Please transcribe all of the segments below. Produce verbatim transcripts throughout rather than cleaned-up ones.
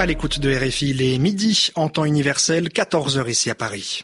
À l'écoute de R F I, les midis en temps universel, quatorze heures ici à Paris.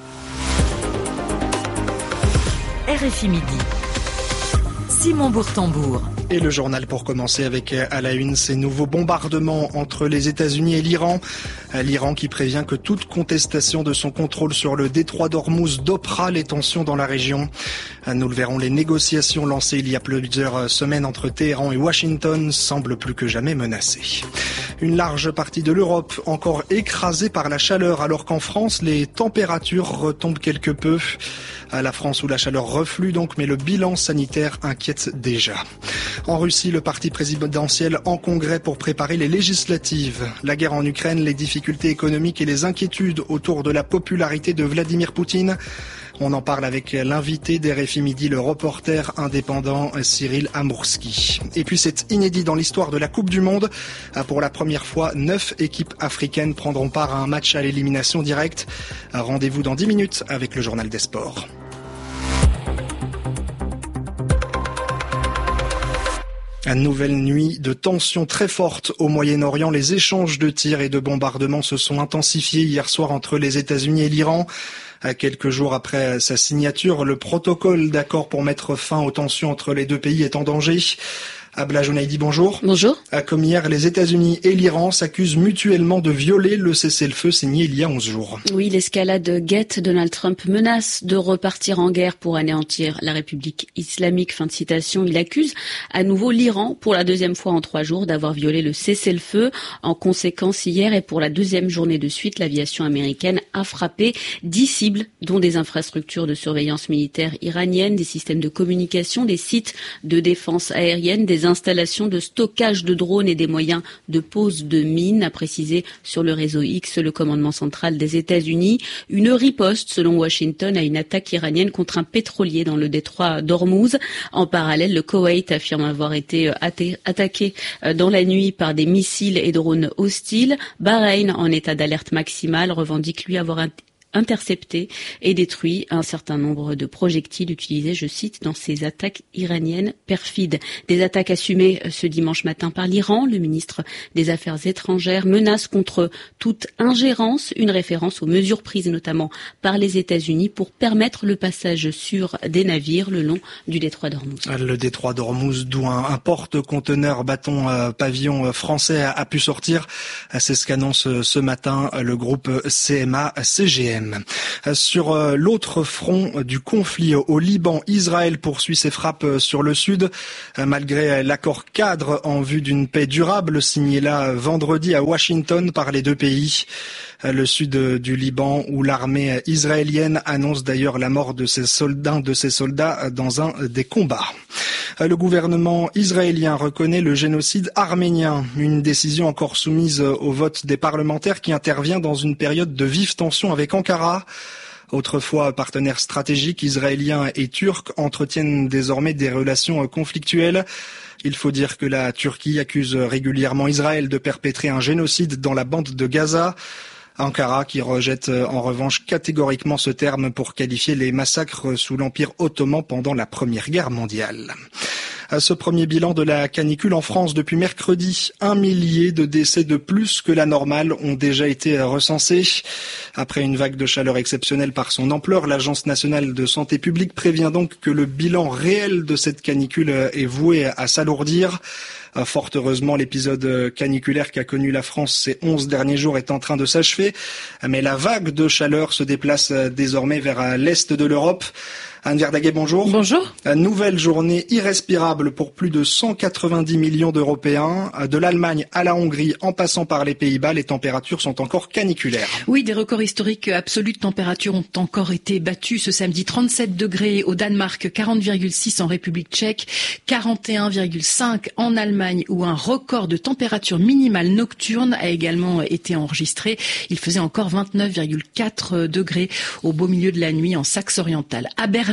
R F I Midi. Simon Bourtambour. Et le journal pour commencer avec à la une ces nouveaux bombardements entre les États-Unis et l'Iran. L'Iran qui prévient que toute contestation de son contrôle sur le détroit d'Ormuz dopera les tensions dans la région. Nous le verrons, les négociations lancées il y a plusieurs semaines entre Téhéran et Washington semblent plus que jamais menacées. Une large partie de l'Europe encore écrasée par la chaleur alors qu'en France les températures retombent quelque peu. À la France où la chaleur reflue donc, mais le bilan sanitaire inquiète déjà. En Russie, le parti présidentiel en congrès pour préparer les législatives. La guerre en Ukraine, les difficultés économiques et les inquiétudes autour de la popularité de Vladimir Poutine. On en parle avec l'invité d'R F I Midi, le reporter indépendant Cyril Amourski. Et puis c'est inédit dans l'histoire de la Coupe du Monde. Pour la première fois, neuf équipes africaines prendront part à un match à l'élimination directe. Rendez-vous dans dix minutes avec le journal des sports. Une nouvelle nuit de tensions très fortes au Moyen-Orient. Les échanges de tirs et de bombardements se sont intensifiés hier soir entre les États-Unis et l'Iran. À quelques jours après sa signature, le protocole d'accord pour mettre fin aux tensions entre les deux pays est en danger. Abla Jounaidi, bonjour. Bonjour. Comme hier, les États-Unis et l'Iran s'accusent mutuellement de violer le cessez-le-feu signé il y a onze jours. Oui, l'escalade guette. Donald Trump menace de repartir en guerre pour anéantir la République islamique. Fin de citation. Il accuse à nouveau l'Iran pour la deuxième fois en trois jours d'avoir violé le cessez-le-feu. En conséquence, hier et pour la deuxième journée de suite, l'aviation américaine a frappé dix cibles, dont des infrastructures de surveillance militaire iranienne, des systèmes de communication, des sites de défense aérienne, des installations de stockage de drones et des moyens de pose de mines, a précisé sur le réseau X le commandement central des États-Unis. Une riposte, selon Washington, à une attaque iranienne contre un pétrolier dans le détroit d'Ormuz. En parallèle, le Koweït affirme avoir été attaqué dans la nuit par des missiles et drones hostiles. Bahreïn, en état d'alerte maximale, revendique lui avoir intercepté et détruit un certain nombre de projectiles utilisés, je cite, dans ces attaques iraniennes perfides. Des attaques assumées ce dimanche matin par l'Iran. Le ministre des Affaires étrangères menace contre toute ingérence, une référence aux mesures prises notamment par les États-Unis pour permettre le passage sûr des navires le long du détroit d'Ormuz. Le détroit d'Ormuz, d'où un, un porte-conteneur bâton euh, pavillon français a, a pu sortir. C'est ce qu'annonce ce matin le groupe C M A C G M. Sur l'autre front du conflit au Liban, Israël poursuit ses frappes sur le sud. Malgré l'accord cadre en vue d'une paix durable signé là vendredi à Washington par les deux pays. Le sud du Liban où l'armée israélienne annonce d'ailleurs la mort de ses soldats, de ses soldats dans un des combats. Le gouvernement israélien reconnaît le génocide arménien, une décision encore soumise au vote des parlementaires qui intervient dans une période de vive tension avec Ankara. Autrefois partenaires stratégiques, israéliens et turcs entretiennent désormais des relations conflictuelles. Il faut dire que la Turquie accuse régulièrement Israël de perpétrer un génocide dans la bande de Gaza. Ankara qui rejette en revanche catégoriquement ce terme pour qualifier les massacres sous l'Empire ottoman pendant la Première Guerre mondiale. À ce premier bilan de la canicule en France depuis mercredi, un millier de décès de plus que la normale ont déjà été recensés. Après une vague de chaleur exceptionnelle par son ampleur, l'Agence nationale de santé publique prévient donc que le bilan réel de cette canicule est voué à s'alourdir. Fort heureusement, l'épisode caniculaire qu'a connu la France ces onze derniers jours est en train de s'achever. Mais la vague de chaleur se déplace désormais vers l'est de l'Europe. Anne Verdaguet, bonjour. Bonjour. Nouvelle journée irrespirable pour plus de cent quatre-vingt-dix millions d'Européens. De l'Allemagne à la Hongrie, en passant par les Pays-Bas, les températures sont encore caniculaires. Oui, des records historiques absolus de température ont encore été battus ce samedi. trente-sept degrés au Danemark, quarante virgule six en République tchèque, quarante et un virgule cinq en Allemagne, où un record de température minimale nocturne a également été enregistré. Il faisait encore vingt-neuf virgule quatre degrés au beau milieu de la nuit en Saxe-Orientale. À Berlin,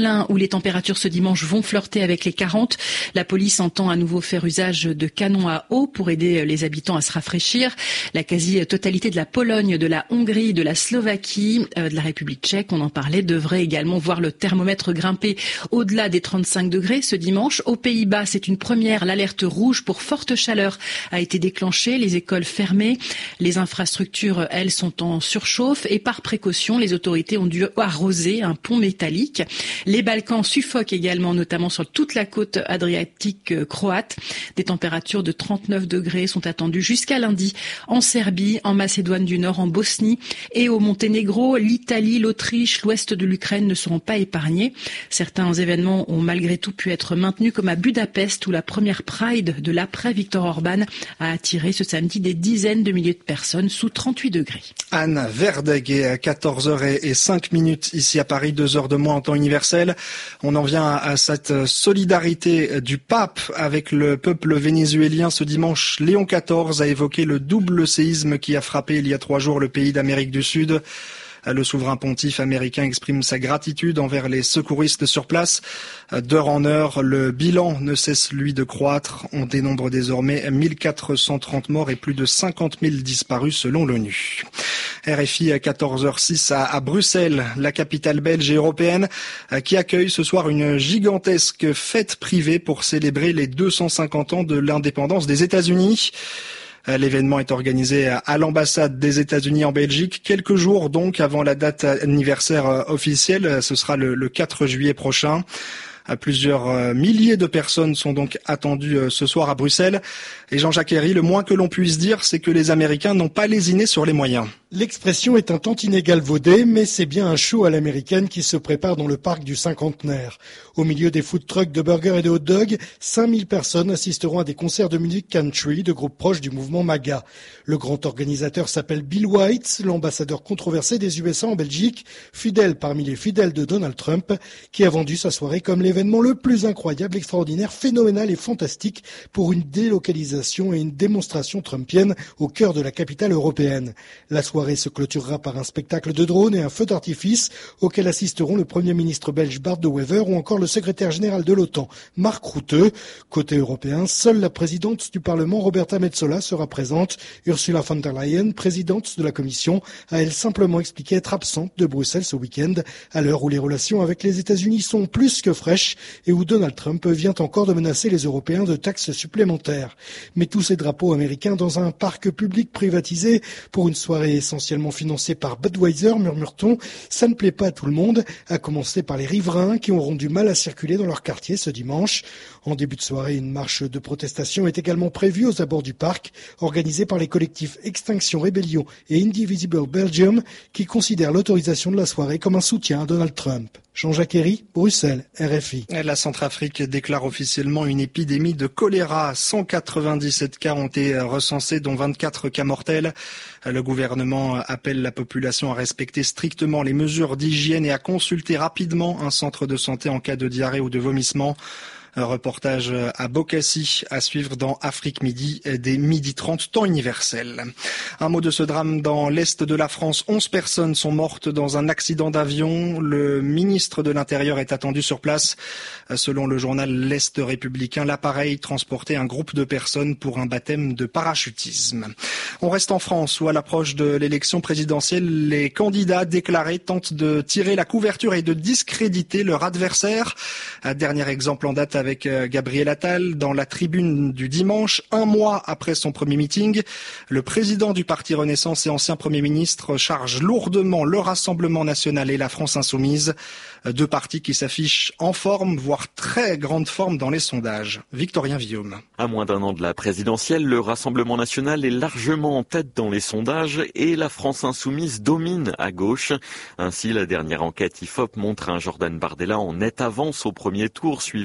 Berlin où les températures ce dimanche vont flirter avec les quarante. La police entend à nouveau faire usage de canons à eau pour aider les habitants à se rafraîchir. La quasi-totalité de la Pologne, de la Hongrie, de la Slovaquie, euh, de la République tchèque, on en parlait, devrait également voir le thermomètre grimper au-delà des trente-cinq degrés ce dimanche. Aux Pays-Bas, c'est une première. L'alerte rouge pour forte chaleur a été déclenchée. Les écoles fermées. Les infrastructures, elles, sont en surchauffe. Et par précaution, les autorités ont dû arroser un pont métallique. Les Balkans suffoquent également, notamment sur toute la côte adriatique croate. Des températures de trente-neuf degrés sont attendues jusqu'à lundi en Serbie, en Macédoine du Nord, en Bosnie et au Monténégro. L'Italie, l'Autriche, l'ouest de l'Ukraine ne seront pas épargnés. Certains événements ont malgré tout pu être maintenus, comme à Budapest où la première Pride de l'après-Viktor Orban a attiré ce samedi des dizaines de milliers de personnes sous trente-huit degrés. Anne Verdeg, à quatorze heures cinq minutes ici à Paris, deux heures de moins en temps universel. On en vient à cette solidarité du pape avec le peuple vénézuélien. Ce dimanche, Léon quatorze a évoqué le double séisme qui a frappé il y a trois jours le pays d'Amérique du Sud. Le souverain pontife américain exprime sa gratitude envers les secouristes sur place. D'heure en heure, le bilan ne cesse, lui, de croître. On dénombre désormais mille quatre cent trente morts et plus de cinquante mille disparus selon l'ONU. R F I à quatorze heures six à, à Bruxelles, la capitale belge et européenne, qui accueille ce soir une gigantesque fête privée pour célébrer les deux cent cinquante ans de l'indépendance des États-Unis. L'événement est organisé à l'ambassade des États-Unis en Belgique, quelques jours donc avant la date anniversaire officielle. Ce sera le, le quatre juillet prochain. Plusieurs milliers de personnes sont donc attendues ce soir à Bruxelles. Et Jean-Jacques Herry, le moins que l'on puisse dire, c'est que les Américains n'ont pas lésiné sur les moyens. L'expression est un tantinet galvaudé, mais c'est bien un show à l'américaine qui se prépare dans le parc du cinquantenaire. Au milieu des food trucks de burgers et de hot dogs, cinq mille personnes assisteront à des concerts de musique country de groupes proches du mouvement MAGA. Le grand organisateur s'appelle Bill White, l'ambassadeur controversé des U S A en Belgique, fidèle parmi les fidèles de Donald Trump, qui a vendu sa soirée comme l'événement le plus incroyable, extraordinaire, phénoménal et fantastique pour une délocalisation et une démonstration trumpienne au cœur de la capitale européenne. La soirée se clôturera par un spectacle de drones et un feu d'artifice auquel assisteront le Premier ministre belge Bart De Wever ou encore le secrétaire général de l'OTAN Mark Rutte. Côté européen, seule la présidente du Parlement Roberta Metsola sera présente. Ursula von der Leyen, présidente de la Commission, a elle simplement expliqué être absente de Bruxelles ce week-end à l'heure où les relations avec les États-Unis sont plus que fraîches et où Donald Trump vient encore de menacer les Européens de taxes supplémentaires. Mais tous ces drapeaux américains dans un parc public privatisé pour une soirée essentiellement financée par Budweiser, murmure-t-on, ça ne plaît pas à tout le monde, à commencer par les riverains qui auront du mal à circuler dans leur quartier ce dimanche. En début de soirée, une marche de protestation est également prévue aux abords du parc, organisée par les collectifs Extinction Rebellion et Indivisible Belgium, qui considèrent l'autorisation de la soirée comme un soutien à Donald Trump. Jean-Jacques Herry, Bruxelles, R F I. La Centrafrique déclare officiellement une épidémie de choléra. cent quatre-vingt-dix-sept cas ont été recensés, dont vingt-quatre cas mortels. Le gouvernement appelle la population à respecter strictement les mesures d'hygiène et à consulter rapidement un centre de santé en cas de diarrhée ou de vomissement. Un reportage à Bokassi à suivre dans Afrique Midi dès midi trente, temps universel. Un mot de ce drame dans l'est de la France. Onze personnes sont mortes dans un accident d'avion. Le ministre de l'Intérieur est attendu sur place. Selon le journal L'Est républicain, l'appareil transportait un groupe de personnes pour un baptême de parachutisme. On reste en France où à l'approche de l'élection présidentielle, les candidats déclarés tentent de tirer la couverture et de discréditer leur adversaire. Un dernier exemple en date avec Gabriel Attal dans la tribune du dimanche, un mois après son premier meeting. Le président du parti Renaissance et ancien Premier ministre charge lourdement le Rassemblement national et la France insoumise, deux partis qui s'affichent en forme, voire très grande forme dans les sondages. Victorien Villaume. À moins d'un an de la présidentielle, le Rassemblement national est largement en tête dans les sondages et la France insoumise domine à gauche. Ainsi, la dernière enquête I F O P montre un Jordan Bardella en nette avance au premier tour, suivi d'Édouard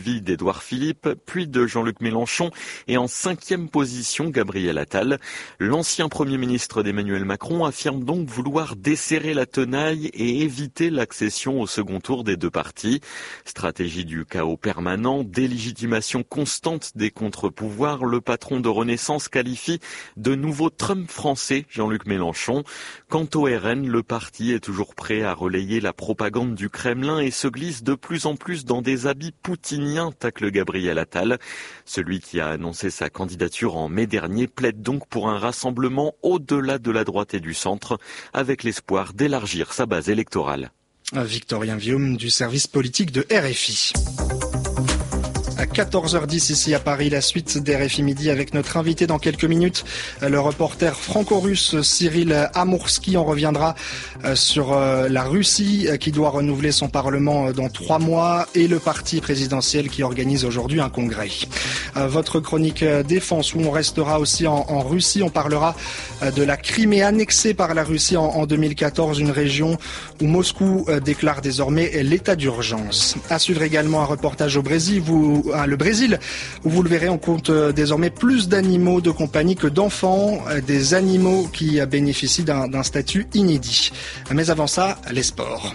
Édouard Philippe, puis de Jean-Luc Mélenchon et en cinquième position Gabriel Attal. L'ancien Premier ministre d'Emmanuel Macron affirme donc vouloir desserrer la tenaille et éviter l'accession au second tour des deux partis. Stratégie du chaos permanent, délégitimation constante des contre-pouvoirs, le patron de Renaissance qualifie de nouveau Trump français, Jean-Luc Mélenchon. Quant au R N, le parti est toujours prêt à relayer la propagande du Kremlin et se glisse de plus en plus dans des habits poutiniens, tacle Gabriel Attal. Celui qui a annoncé sa candidature en mai dernier plaide donc pour un rassemblement au-delà de la droite et du centre, avec l'espoir d'élargir sa base électorale. Victorien Viaume du service politique de R F I. À quatorze heures dix ici à Paris, la suite d'R F I Midi avec notre invité dans quelques minutes, le reporter franco-russe Cyril Amourski. On reviendra sur la Russie qui doit renouveler son parlement dans trois mois et le parti présidentiel qui organise aujourd'hui un congrès. Votre chronique défense où on restera aussi en, en Russie. On parlera de la Crimée annexée par la Russie en, en deux mille quatorze, une région où Moscou déclare désormais l'état d'urgence. À suivre également un reportage au Brésil. Vous Le Brésil, où vous le verrez, on compte désormais plus d'animaux de compagnie que d'enfants, des animaux qui bénéficient d'un, d'un statut inédit. Mais avant ça, les sports.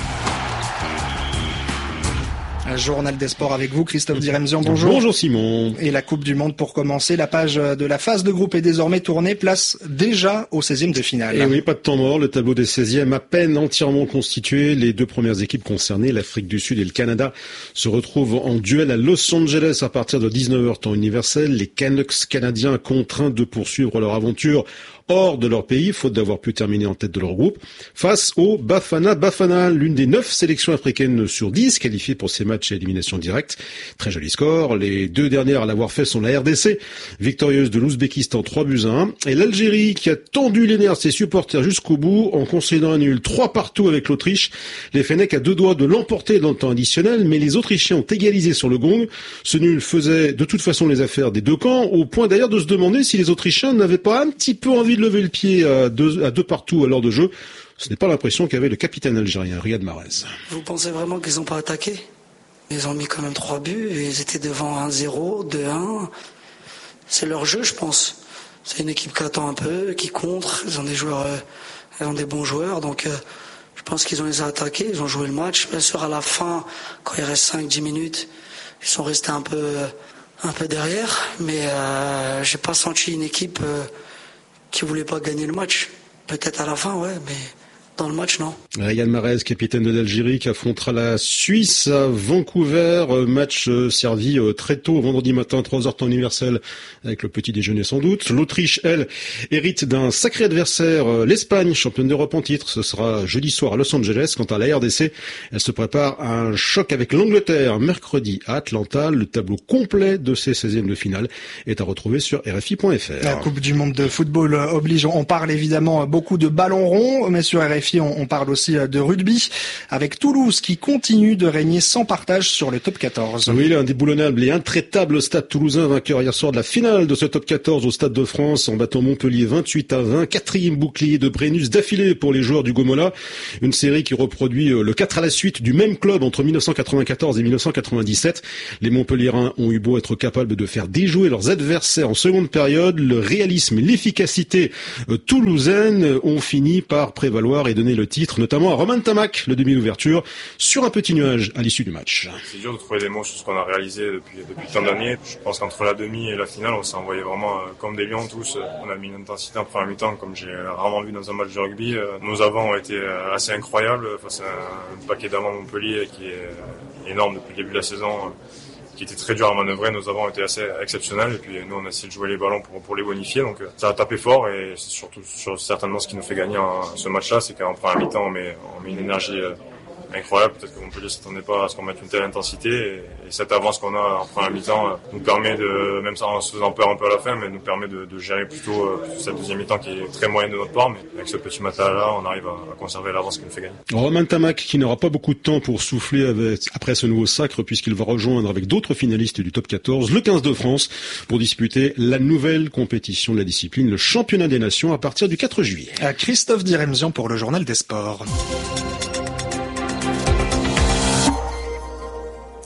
Un journal des sports avec vous, Christophe Diremzian, bonjour. Bonjour Simon. Et la Coupe du Monde pour commencer. La page de la phase de groupe est désormais tournée, place déjà au seizième de finale. Et oui, pas de temps mort, le tableau des seizièmes à peine entièrement constitué. Les deux premières équipes concernées, l'Afrique du Sud et le Canada, se retrouvent en duel à Los Angeles à partir de dix-neuf heures temps universel. Les Canucks canadiens contraints de poursuivre leur aventure hors de leur pays, faute d'avoir pu terminer en tête de leur groupe, face au Bafana Bafana, l'une des neuf sélections africaines sur dix qualifiées pour ces matchs à élimination directe. Très joli score. Les deux dernières à l'avoir fait sont la R D C, victorieuse de l'Ouzbékistan trois buts à un, et l'Algérie qui a tendu les nerfs de ses supporters jusqu'au bout en concédant un nul trois partout avec l'Autriche. Les Fennecs à deux doigts de l'emporter dans le temps additionnel, mais les Autrichiens ont égalisé sur le gong. Ce nul faisait de toute façon les affaires des deux camps, au point d'ailleurs de se demander si les Autrichiens n'avaient pas un petit peu envie de lever le pied à deux, à deux partout à l'heure de jeu. Ce n'est pas l'impression qu'avait le capitaine algérien, Riyad Mahrez. Vous pensez vraiment qu'ils n'ont pas attaqué ? Ils ont mis quand même trois buts, et ils étaient devant un zéro, deux un. C'est leur jeu, je pense. C'est une équipe qui attend un peu, qui contre. Ils ont des joueurs, euh, ils ont des bons joueurs, donc euh, je pense qu'ils ont les attaqués, ils ont joué le match. Bien sûr, à la fin, quand il reste cinq dix minutes, ils sont restés un peu, euh, un peu derrière, mais euh, j'ai pas senti une équipe euh, qui voulait pas gagner le match. Peut-être à la fin, ouais, mais dans le match, non. Riyad Mahrez, capitaine de l'Algérie, qui affrontera la Suisse à Vancouver. Match servi très tôt, vendredi matin, trois heures temps universel, avec le petit déjeuner sans doute. L'Autriche, elle, hérite d'un sacré adversaire, l'Espagne, championne d'Europe en titre. Ce sera jeudi soir à Los Angeles. Quant à la R D C, elle se prépare à un choc avec l'Angleterre mercredi à Atlanta. Le tableau complet de ces seizièmes de finale est à retrouver sur R F I point F R. La Coupe du Monde de football oblige. On parle évidemment beaucoup de ballons ronds, mais sur R F I, on parle aussi de rugby, avec Toulouse qui continue de régner sans partage sur le top quatorze. Oui, l'indéboulonnable et intraitable Stade Toulousain, vainqueur hier soir de la finale de ce top quatorze au Stade de France en battant Montpellier vingt-huit à vingt. Quatrième bouclier de Brennus d'affilée pour les joueurs du Gomola. Une série qui reproduit le quatre à la suite du même club entre dix-neuf cent quatre-vingt-quatorze et dix-neuf cent quatre-vingt-dix-sept. Les Montpelliérains ont eu beau être capables de faire déjouer leurs adversaires en seconde période. Le réalisme et l'efficacité toulousaine ont fini par prévaloir et donner le titre, notamment à Romain Tamac, le demi d'ouverture, sur un petit nuage à l'issue du match. C'est dur de trouver des mots sur ce qu'on a réalisé depuis, depuis tant d'années. Je pense qu'entre la demi et la finale, on s'est envoyé vraiment euh, comme des lions tous. On a mis une intensité en première mi-temps comme j'ai rarement vu dans un match de rugby. Euh, nos avants ont été euh, assez incroyables face à un paquet d'avants Montpellier qui est euh, énorme depuis le début de la saison, euh, qui était très dur à manœuvrer. Nos avants étaient assez exceptionnels et puis nous on a essayé de jouer les ballons pour, pour les bonifier. Donc euh, ça a tapé fort et c'est surtout sur, certainement ce qui nous fait gagner en, ce match-là, c'est qu'en première mi-temps on met, on met une énergie euh, incroyable. Peut-être que Montpellier s'attendait pas à ce qu'on mette une telle intensité et, et cette avance qu'on a en première mi-temps euh, nous permet de, même ça en se faisant peur un peu à la fin, mais nous permet de, de gérer plutôt euh, cette deuxième mi-temps qui est très moyenne de notre part, mais avec ce petit matelas-là, on arrive à, à conserver l'avance qui nous fait gagner. Romain Tamac qui n'aura pas beaucoup de temps pour souffler avec, après ce nouveau sacre puisqu'il va rejoindre avec d'autres finalistes du top quatorze le quinze de France pour disputer la nouvelle compétition de la discipline, le championnat des nations à partir du quatre juillet. À Christophe Diremzian pour le journal des sports.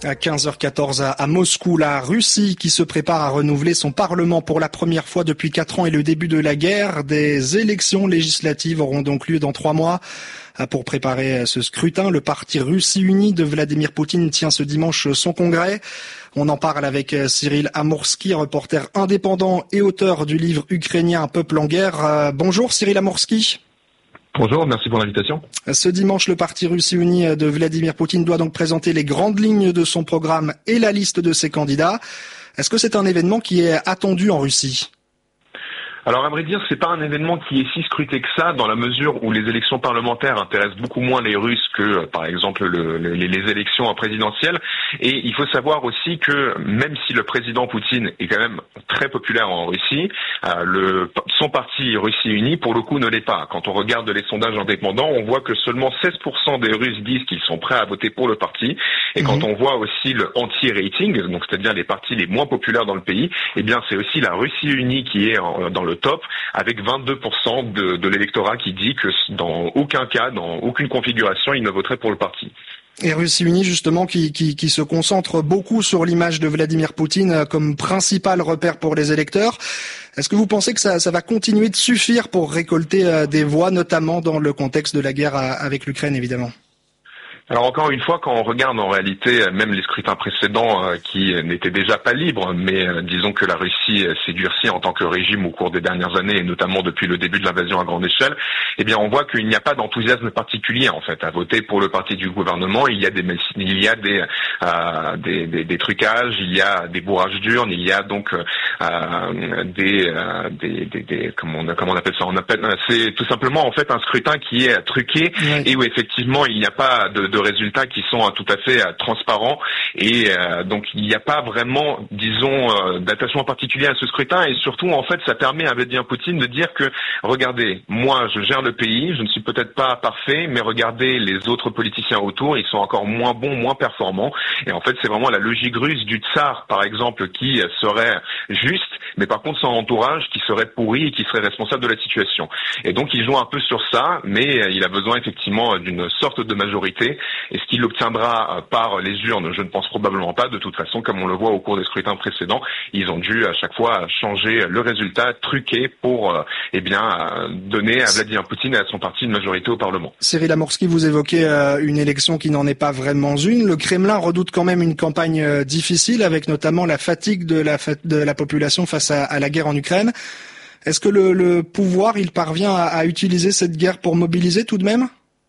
À quinze heures quatorze à, à Moscou, la Russie qui se prépare à renouveler son parlement pour la première fois depuis quatre ans et le début de la guerre. Des élections législatives auront donc lieu dans trois mois. Pour préparer ce scrutin, le parti Russie Unie de Vladimir Poutine tient ce dimanche son congrès. On en parle avec Cyril Amorsky, reporter indépendant et auteur du livre ukrainien Un peuple en guerre. Bonjour Cyril Amorsky. Bonjour, merci pour l'invitation. Ce dimanche, le parti Russie Unie de Vladimir Poutine doit donc présenter les grandes lignes de son programme et la liste de ses candidats. Est-ce que c'est un événement qui est attendu en Russie ? Alors à vrai dire, c'est pas un événement qui est si scruté que ça, dans la mesure où les élections parlementaires intéressent beaucoup moins les Russes que, par exemple, le, les, les élections présidentielles. Et il faut savoir aussi que même si le président Poutine est quand même très populaire en Russie, euh, le, son parti Russie Unie, pour le coup, ne l'est pas. Quand on regarde les sondages indépendants, on voit que seulement seize pour cent des Russes disent qu'ils sont prêts à voter pour le parti. Et mmh. quand on voit aussi le anti-rating, donc c'est-à-dire les partis les moins populaires dans le pays, eh bien c'est aussi la Russie Unie qui est en, dans le le top, avec vingt-deux pour cent de, de l'électorat qui dit que dans aucun cas, dans aucune configuration, il ne voterait pour le parti. Et Russie Unie, justement, qui, qui, qui se concentre beaucoup sur l'image de Vladimir Poutine comme principal repère pour les électeurs. Est-ce que vous pensez que ça, ça va continuer de suffire pour récolter des voix, notamment dans le contexte de la guerre avec l'Ukraine, évidemment ? Alors encore une fois, quand on regarde en réalité même les scrutins précédents euh, qui n'étaient déjà pas libres, mais euh, disons que la Russie euh, s'est durcie en tant que régime au cours des dernières années, et notamment depuis le début de l'invasion à grande échelle, eh bien on voit qu'il n'y a pas d'enthousiasme particulier en fait à voter pour le parti du gouvernement. Il y a des il y a des euh, des, des, des trucages, il y a des bourrages d'urnes, il y a donc euh, des, euh, des, des des comment on comment on appelle ça on appelle c'est tout simplement en fait un scrutin qui est truqué oui. et où effectivement il n'y a pas de, de résultats qui sont tout à fait euh, transparents et euh, donc il n'y a pas vraiment, disons, euh, d'attachement particulier à ce scrutin et surtout en fait ça permet à Vladimir Poutine de dire que regardez, moi je gère le pays, je ne suis peut-être pas parfait, mais regardez les autres politiciens autour, ils sont encore moins bons, moins performants et en fait c'est vraiment la logique russe du tsar par exemple qui serait juste, mais par contre son entourage qui serait pourri et qui serait responsable de la situation. Et donc il joue un peu sur ça, mais il a besoin effectivement d'une sorte de majorité. Est-ce qu'il l'obtiendra par les urnes? Je ne pense probablement pas. De toute façon, comme on le voit au cours des scrutins précédents, ils ont dû à chaque fois changer le résultat, truquer pour euh, eh bien donner à Vladimir Poutine et à son parti une majorité au Parlement. Cyril Amorsky, vous évoquez euh, une élection qui n'en est pas vraiment une. Le Kremlin redoute quand même une campagne euh, difficile, avec notamment la fatigue de la, de la population face à, à la guerre en Ukraine. Est-ce que le, le pouvoir, il parvient à, à utiliser cette guerre pour mobiliser tout de même ?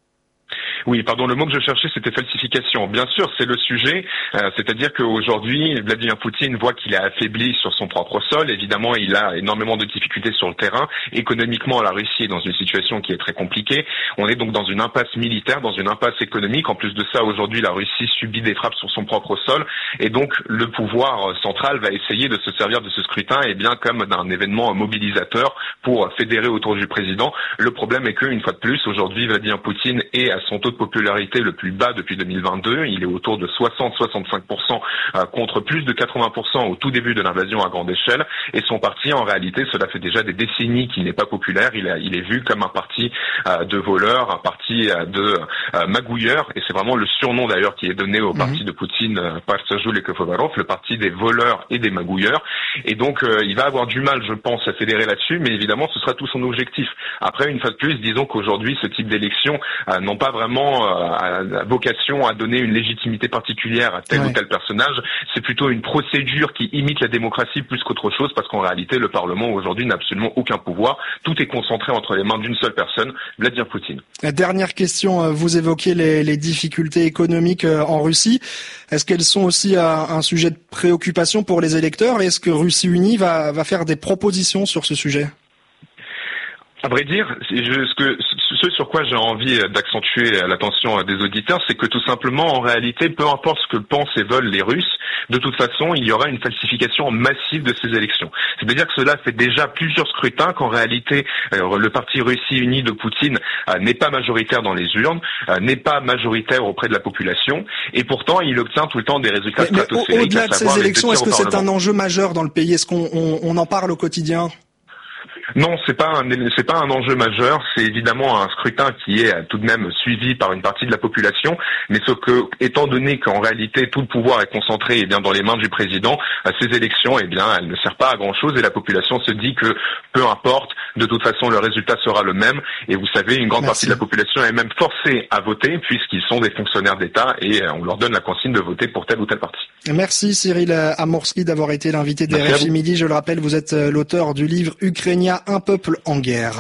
Oui, pardon, le mot que je cherchais, c'était falsification. Bien sûr, c'est le sujet, euh, c'est-à-dire qu'aujourd'hui, Vladimir Poutine voit qu'il est affaibli sur son propre sol. Évidemment, il a énormément de difficultés sur le terrain. Économiquement, la Russie est dans une situation qui est très compliquée. On est donc dans une impasse militaire, dans une impasse économique. En plus de ça, aujourd'hui, la Russie subit des frappes sur son propre sol. Et donc, le pouvoir central va essayer de se servir de ce scrutin, eh bien, comme d'un événement mobilisateur pour fédérer autour du président. Le problème est qu'une fois de plus, aujourd'hui, Vladimir Poutine est à son taux de popularité le plus bas depuis deux mille vingt-deux. Il est autour de soixante à soixante-cinq pour cent contre plus de quatre-vingts pour cent au tout début de l'invasion à grande échelle. Et son parti, en réalité, cela fait déjà des décennies qu'il n'est pas populaire. Il, a, il est vu comme un parti euh, de voleurs, un parti euh, de euh, magouilleurs. Et c'est vraiment le surnom d'ailleurs qui est donné au mmh. parti de Poutine, euh, Partizan Lekovarov, le parti des voleurs et des magouilleurs. Et donc, euh, il va avoir du mal, je pense, à fédérer là-dessus. Mais évidemment, ce sera tout son objectif. Après, une fois de plus, disons qu'aujourd'hui, ce type d'élections euh, n'ont pas vraiment à vocation à donner une légitimité particulière à tel ouais. ou tel personnage. C'est plutôt une procédure qui imite la démocratie plus qu'autre chose, parce qu'en réalité, le Parlement aujourd'hui n'a absolument aucun pouvoir. Tout est concentré entre les mains d'une seule personne, Vladimir Poutine. La dernière question, vous évoquez les, les difficultés économiques en Russie. Est-ce qu'elles sont aussi un sujet de préoccupation pour les électeurs? Est-ce que Russie Unie va, va faire des propositions sur ce sujet? À vrai dire, je, ce, que, ce sur quoi j'ai envie d'accentuer l'attention des auditeurs, c'est que tout simplement, en réalité, peu importe ce que pensent et veulent les Russes, de toute façon, il y aura une falsification massive de ces élections. C'est-à-dire que cela fait déjà plusieurs scrutins qu'en réalité, euh, le parti Russie Unie de Poutine euh, n'est pas majoritaire dans les urnes, euh, n'est pas majoritaire auprès de la population, et pourtant, il obtient tout le temps des résultats mais, stratosphériques. Mais au-delà de ces élections, est-ce que c'est un enjeu majeur dans le pays? Est-ce qu'on on, on en parle au quotidien? Non, c'est pas un, c'est pas un enjeu majeur. C'est évidemment un scrutin qui est tout de même suivi par une partie de la population, mais ce que, étant donné qu'en réalité tout le pouvoir est concentré eh bien dans les mains du président, ces élections, eh bien, elles ne servent pas à grand chose et la population se dit que peu importe, de toute façon le résultat sera le même. Et vous savez, une grande Merci. partie de la population est même forcée à voter puisqu'ils sont des fonctionnaires d'État et on leur donne la consigne de voter pour tel ou tel parti. Merci Cyril Amorski d'avoir été l'invité de R F I Midi. Je le rappelle, vous êtes l'auteur du livre Ukrainia, un peuple en guerre.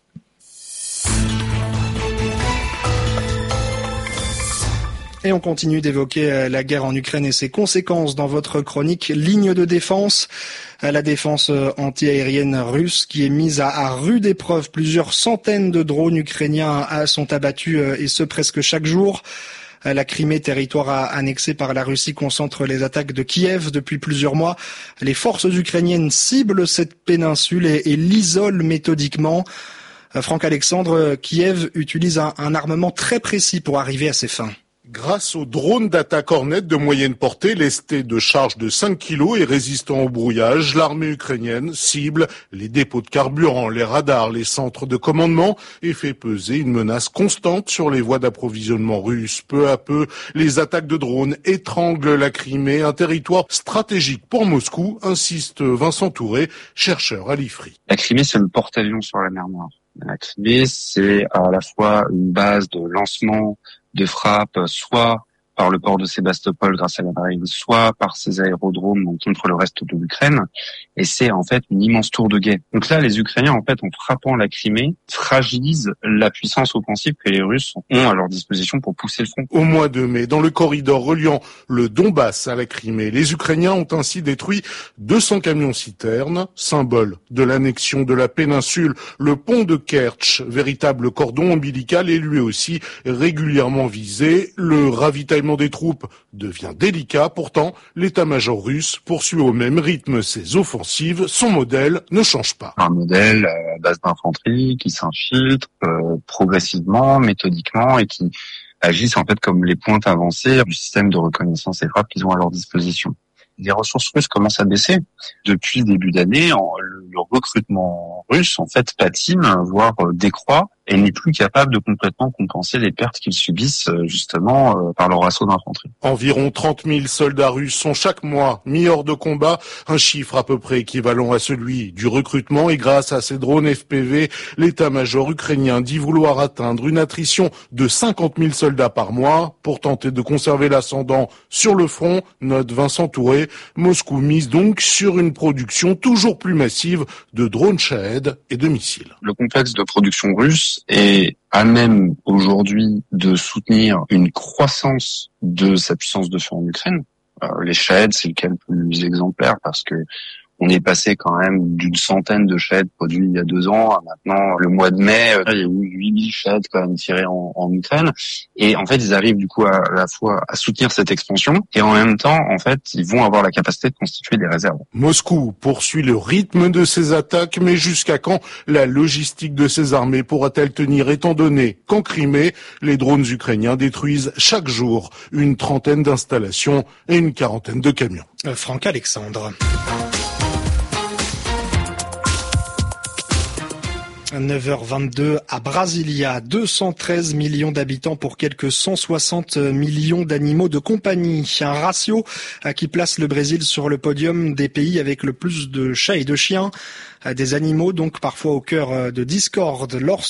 Et on continue d'évoquer la guerre en Ukraine et ses conséquences dans votre chronique Ligne de défense. La défense anti-aérienne russe qui est mise à, à rude épreuve. Plusieurs centaines de drones ukrainiens sont abattus et ce presque chaque jour. La Crimée, territoire annexé par la Russie, concentre les attaques de Kiev depuis plusieurs mois. Les forces ukrainiennes ciblent cette péninsule et, et l'isolent méthodiquement. Franck Alexandre, Kiev utilise un, un armement très précis pour arriver à ses fins. Grâce aux drones d'attaque Hornet de moyenne portée, lestés de charge de cinq kilos et résistants au brouillage, l'armée ukrainienne cible les dépôts de carburant, les radars, les centres de commandement et fait peser une menace constante sur les voies d'approvisionnement russes. Peu à peu, les attaques de drones étranglent la Crimée, un territoire stratégique pour Moscou, insiste Vincent Touré, chercheur à l'I F R I. La Crimée, c'est le porte-avions sur la mer Noire. La Crimée, c'est à la fois une base de lancement de frappe, soit par le port de Sébastopol grâce à la marine, soit par ses aérodromes contre le reste de l'Ukraine. Et c'est en fait une immense tour de guet. Donc là, les Ukrainiens, en fait, en frappant la Crimée, fragilisent la puissance offensive que les Russes ont à leur disposition pour pousser le front. Au mois de mai, dans le corridor reliant le Donbass à la Crimée, les Ukrainiens ont ainsi détruit deux cents camions-citernes, symbole de l'annexion de la péninsule. Le pont de Kertch, véritable cordon ombilical, est lui aussi régulièrement visé. Le ravitaillement des troupes devient délicat. Pourtant, l'état-major russe poursuit au même rythme ses offensives. Son modèle ne change pas. Un modèle à base d'infanterie qui s'infiltre euh, progressivement, méthodiquement et qui agissent en fait comme les pointes avancées du système de reconnaissance et frappe qu'ils ont à leur disposition. Les ressources russes commencent à baisser. Depuis le début d'année, en, le, le recrutement russe en fait patine, voire euh, décroît, et n'est plus capable de complètement compenser les pertes qu'ils subissent justement euh, par leur assaut d'infanterie. Environ trente mille soldats russes sont chaque mois mis hors de combat, un chiffre à peu près équivalent à celui du recrutement, et grâce à ces drones F P V, l'état-major ukrainien dit vouloir atteindre une attrition de cinquante mille soldats par mois pour tenter de conserver l'ascendant sur le front, note Vincent Touré. Moscou mise donc sur une production toujours plus massive de drones Shahed et de missiles. Le complexe de production russe est à même aujourd'hui de soutenir une croissance de sa puissance de feu en Ukraine. Alors, les Shahed, c'est le cas le plus exemplaire parce que on est passé quand même d'une centaine de Shahed produits il y a deux ans à maintenant, le mois de mai, il y a eu huit mille Shahed quand même tirés en, en Ukraine. Et en fait, ils arrivent du coup à, à la fois à soutenir cette expansion et en même temps, en fait, ils vont avoir la capacité de constituer des réserves. Moscou poursuit le rythme de ses attaques, mais jusqu'à quand la logistique de ses armées pourra-t-elle tenir étant donné qu'en Crimée, les drones ukrainiens détruisent chaque jour une trentaine d'installations et une quarantaine de camions. Euh, Franck Alexandre. neuf heures vingt-deux à Brasilia, deux cent treize millions d'habitants pour quelques cent soixante millions d'animaux de compagnie. Un ratio qui place le Brésil sur le podium des pays avec le plus de chats et de chiens. Des animaux donc parfois au cœur de discorde lorsque